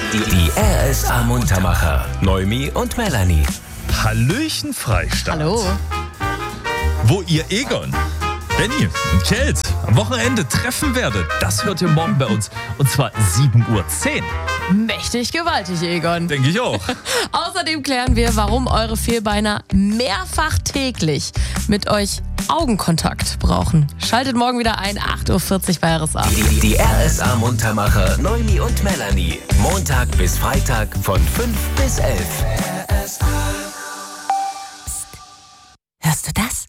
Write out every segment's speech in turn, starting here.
Die RSA Muntermacher. Noemi und Melanie. Hallöchen Freistadt. Hallo. Wo ihr Egon, Benny und Kelt am Wochenende treffen werdet, das hört ihr morgen bei uns. Und zwar 7:10 Uhr. Mächtig gewaltig, Egon. Denke ich auch. Außerdem klären wir, warum eure Vierbeiner mehrfach täglich mit euch Augenkontakt brauchen. Schaltet morgen wieder ein, 8:40 Uhr bei RSA. Die RSA Muntermacher Noemi und Melanie. Montag bis Freitag von 5 bis 11. Hörst du das?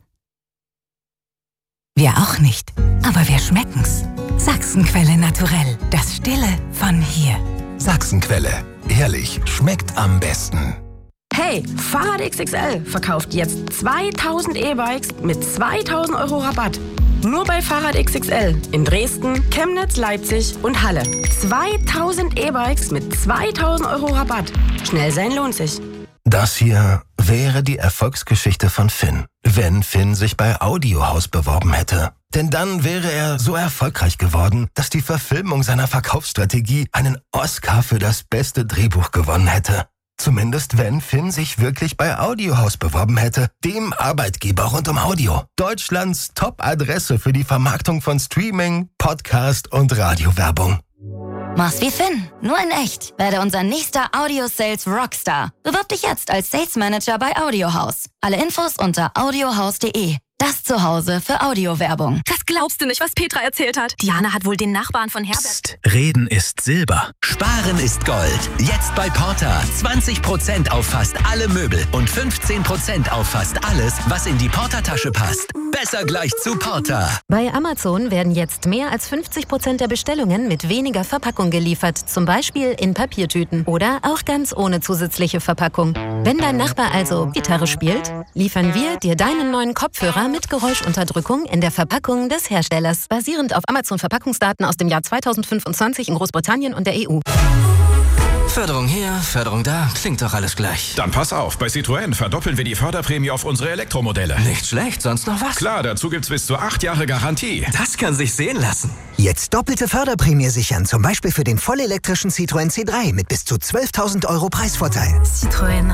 Wir auch nicht, aber wir schmecken's. Sachsenquelle naturell, das Stille von hier. Sachsenquelle. Ehrlich, schmeckt am besten. Hey, Fahrrad XXL verkauft jetzt 2000 E-Bikes mit 2000 € Rabatt. Nur bei Fahrrad XXL in Dresden, Chemnitz, Leipzig und Halle. 2000 E-Bikes mit 2000 € Rabatt. Schnell sein lohnt sich. Das hier wäre die Erfolgsgeschichte von Finn, wenn Finn sich bei Audiohaus beworben hätte. Denn dann wäre er so erfolgreich geworden, dass die Verfilmung seiner Verkaufsstrategie einen Oscar für das beste Drehbuch gewonnen hätte. Zumindest wenn Finn sich wirklich bei Audiohaus beworben hätte, dem Arbeitgeber rund um Audio. Deutschlands Top-Adresse für die Vermarktung von Streaming, Podcast und Radiowerbung. Mach's wie Finn, nur in echt. Werde unser nächster Audio-Sales Rockstar. Bewirb dich jetzt als Sales Manager bei Audiohaus. Alle Infos unter audiohaus.de. Das Zuhause für Audiowerbung. Das glaubst du nicht, was Petra erzählt hat. Diana hat wohl den Nachbarn von Herbert... Psst. Reden ist Silber. Sparen ist Gold. Jetzt bei Porta. 20% auf fast alle Möbel und 15% auf fast alles, was in die Porta-Tasche passt. Besser gleich zu Porta. Bei Amazon werden jetzt mehr als 50% der Bestellungen mit weniger Verpackung geliefert. Zum Beispiel in Papiertüten oder auch ganz ohne zusätzliche Verpackung. Wenn dein Nachbar also Gitarre spielt, liefern wir dir deinen neuen Kopfhörer mit Geräuschunterdrückung in der Verpackung des Herstellers. Basierend auf Amazon-Verpackungsdaten aus dem Jahr 2025 in Großbritannien und der EU. Förderung hier, Förderung da, klingt doch alles gleich. Dann pass auf, bei Citroën verdoppeln wir die Förderprämie auf unsere Elektromodelle. Nicht schlecht, sonst noch was? Klar, dazu gibt's bis zu 8 Jahre Garantie. Das kann sich sehen lassen. Jetzt doppelte Förderprämie sichern, zum Beispiel für den vollelektrischen Citroën C3 mit bis zu 12.000 € Preisvorteil. Citroën.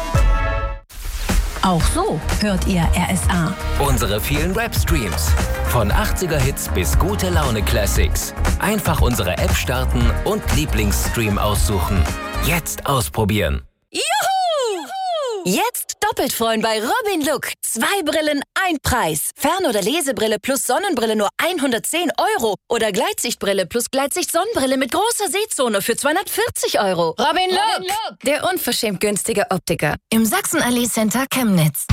Auch so hört ihr RSA. Unsere vielen Rap-Streams. Von 80er-Hits bis gute Laune-Classics. Einfach unsere App starten und Lieblingsstream aussuchen. Jetzt ausprobieren. Juhu! Jetzt doppelt freuen bei Robin Look. 2 Brillen, 1 Preis. Fern- oder Lesebrille plus Sonnenbrille nur 110 €. Oder Gleitsichtbrille plus Gleitsicht-Sonnenbrille mit großer Sehzone für 240 €. Robin Look, der unverschämt günstige Optiker. Im Sachsenallee Center Chemnitz.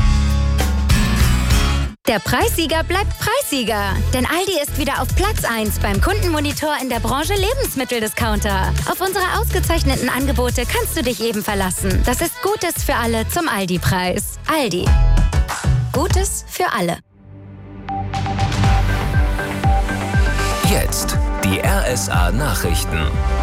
Der Preissieger bleibt Preissieger. Denn Aldi ist wieder auf Platz 1 beim Kundenmonitor in der Branche Lebensmitteldiscounter. Auf unsere ausgezeichneten Angebote kannst du dich eben verlassen. Das ist Gutes für alle zum Aldi-Preis. Aldi. Gutes für alle. Jetzt die RSA Nachrichten.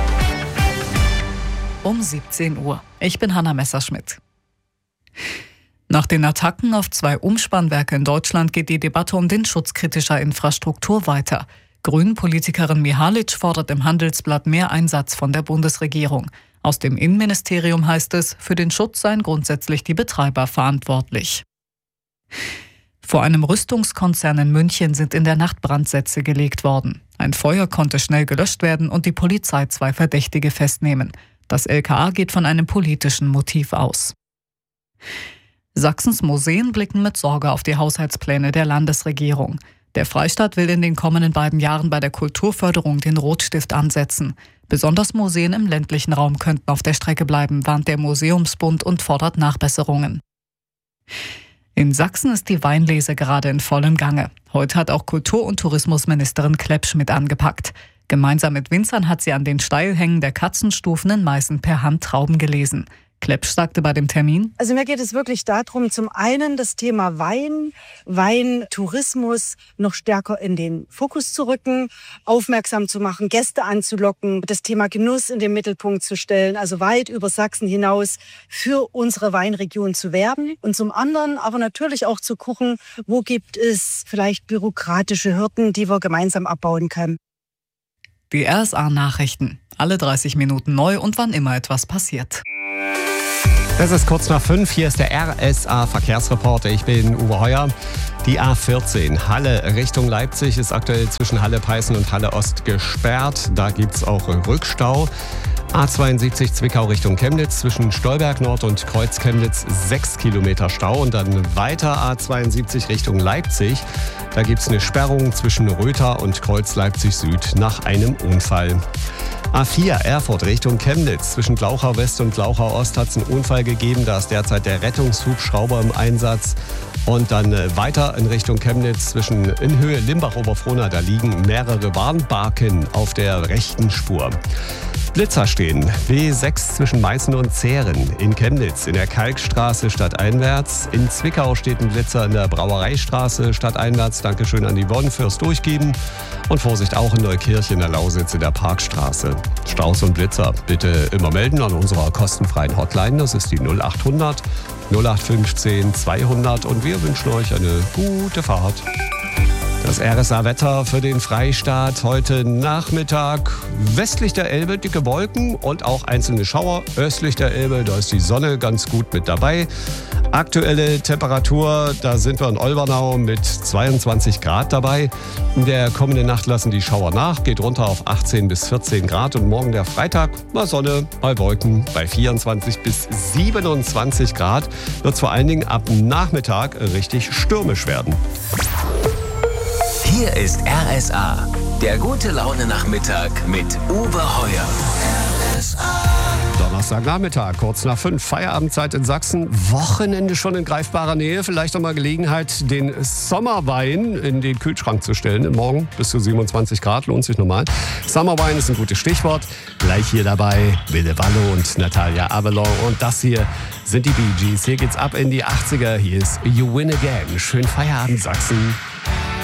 Um 17 Uhr. Ich bin Hanna Messerschmidt. Nach den Attacken auf 2 Umspannwerke in Deutschland geht die Debatte um den Schutz kritischer Infrastruktur weiter. Grünen-Politikerin Mihalic fordert im Handelsblatt mehr Einsatz von der Bundesregierung. Aus dem Innenministerium heißt es, für den Schutz seien grundsätzlich die Betreiber verantwortlich. Vor einem Rüstungskonzern in München sind in der Nacht Brandsätze gelegt worden. Ein Feuer konnte schnell gelöscht werden und die Polizei 2 Verdächtige festnehmen. Das LKA geht von einem politischen Motiv aus. Sachsens Museen blicken mit Sorge auf die Haushaltspläne der Landesregierung. Der Freistaat will in den kommenden beiden Jahren bei der Kulturförderung den Rotstift ansetzen. Besonders Museen im ländlichen Raum könnten auf der Strecke bleiben, warnt der Museumsbund und fordert Nachbesserungen. In Sachsen ist die Weinlese gerade in vollem Gange. Heute hat auch Kultur- und Tourismusministerin Kleppsch mit angepackt. Gemeinsam mit Winzern hat sie an den Steilhängen der Katzenstufen in Meißen per Hand Trauben gelesen. Kleppsch sagte bei dem Termin: Also mir geht es wirklich darum, zum einen das Thema Weintourismus noch stärker in den Fokus zu rücken, aufmerksam zu machen, Gäste anzulocken, das Thema Genuss in den Mittelpunkt zu stellen, also weit über Sachsen hinaus für unsere Weinregion zu werben. Und zum anderen aber natürlich auch zu gucken, wo gibt es vielleicht bürokratische Hürden, die wir gemeinsam abbauen können. Die RSA-Nachrichten. Alle 30 Minuten neu und wann immer etwas passiert. Es ist kurz nach 5. Hier ist der RSA-Verkehrsreporter. Ich bin Uwe Heuer. Die A14 Halle Richtung Leipzig ist aktuell zwischen Halle-Peißen und Halle-Ost gesperrt. Da gibt es auch Rückstau. A72 Zwickau Richtung Chemnitz zwischen Stolberg Nord und Kreuz Chemnitz 6 Kilometer Stau. Und dann weiter A72 Richtung Leipzig. Da gibt es eine Sperrung zwischen Rötha und Kreuz Leipzig Süd nach einem Unfall. A4 Erfurt Richtung Chemnitz. Zwischen Glauchau West und Glauchau Ost hat es einen Unfall gegeben. Da ist derzeit der Rettungshubschrauber im Einsatz. Und dann weiter in Richtung Chemnitz zwischen in Höhe Limbach-Oberfrohna. Da liegen mehrere Warnbarken auf der rechten Spur. Blitzer stehen. W6 zwischen Meißen und Zehren. In Chemnitz in der Kalkstraße stadteinwärts. In Zwickau steht ein Blitzer in der Brauereistraße stadteinwärts. Dankeschön an Yvonne fürs Durchgeben. Und Vorsicht auch in Neukirchen in der Lausitz in der Parkstraße. Staus und Blitzer bitte immer melden an unserer kostenfreien Hotline. Das ist die 0800 0815 200. Und wir wünschen euch eine gute Fahrt. Das RSA-Wetter für den Freistaat heute Nachmittag. Westlich der Elbe dicke Wolken und auch einzelne Schauer. Östlich der Elbe, da ist die Sonne ganz gut mit dabei. Aktuelle Temperatur, da sind wir in Olbernau mit 22 Grad dabei. In der kommenden Nacht lassen die Schauer nach, geht runter auf 18 bis 14 Grad. Und morgen der Freitag, mal Sonne, mal Wolken bei 24 bis 27 Grad. Wird es vor allen Dingen ab Nachmittag richtig stürmisch werden. Hier ist RSA, der gute Laune-Nachmittag mit Uwe Heuer. Donnerstagnachmittag, kurz nach 5, Feierabendzeit in Sachsen. Wochenende schon in greifbarer Nähe. Vielleicht noch mal Gelegenheit, den Sommerwein in den Kühlschrank zu stellen. Morgen bis zu 27 Grad, lohnt sich nochmal. Sommerwein ist ein gutes Stichwort. Gleich hier dabei Wille Wallo und Natalia Avalon. Und das hier sind die Bee Gees. Hier geht's ab in die 80er. Hier ist You Win Again. Schönen Feierabend, Sachsen.